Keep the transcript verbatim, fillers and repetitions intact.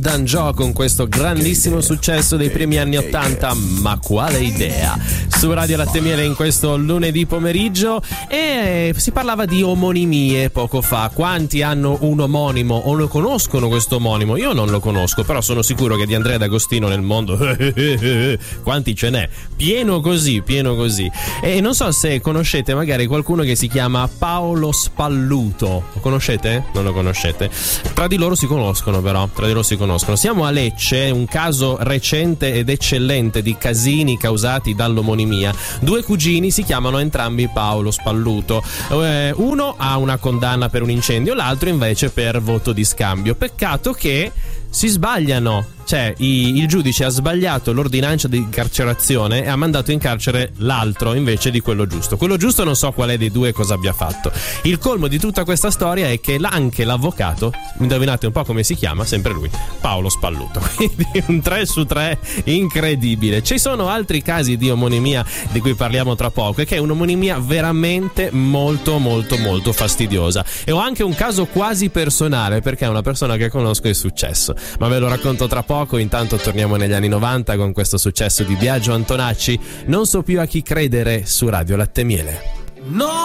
Dan Joe con questo grandissimo successo dei primi anni ottanta, ma quale idea, su Radio Latte Miele in questo lunedì pomeriggio. E si parlava di omonimie poco fa. Quanti hanno un omonimo o lo conoscono questo omonimo? Io non lo conosco, però sono sicuro che di Andrea D'Agostino nel mondo quanti ce n'è, pieno così, pieno così. E non so se conoscete magari qualcuno che si chiama Paolo Spalluto. Lo conoscete? Non lo conoscete? Tra di loro si conoscono, però tra di loro si conoscono. Siamo a Lecce, un caso recente ed eccellente di casini causati dall'omonimia. Due cugini si chiamano entrambi Paolo Spalluto. Eh, uno ha una condanna per un incendio, l'altro invece per voto di scambio. Peccato che si sbagliano. Cioè, i, il giudice ha sbagliato l'ordinanza di carcerazione e ha mandato in carcere l'altro invece di quello giusto. Quello giusto non so quale dei due cosa abbia fatto. Il colmo di tutta questa storia è che anche l'avvocato, indovinate un po' come si chiama, sempre lui, Paolo Spalluto. Quindi un tre su tre incredibile. Ci sono altri casi di omonimia di cui parliamo tra poco, e che è un'omonimia veramente molto molto molto fastidiosa. E ho anche un caso quasi personale, perché è una persona che conosco e è successo, ma ve lo racconto tra poco. Intanto torniamo negli anni novanta con questo successo di Biagio Antonacci, Non so più a chi credere, su Radio Latte Miele. No!